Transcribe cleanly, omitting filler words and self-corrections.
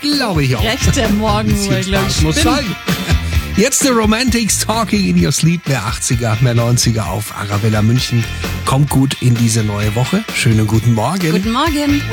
Glaube ich auch. Rechter Morgenruhe, glaube ich. Muss sein. Jetzt The Romantics, Talking in Your Sleep, mehr 80er, mehr 90er auf Arabella München. Kommt gut in diese neue Woche. Schönen guten Morgen. Guten Morgen.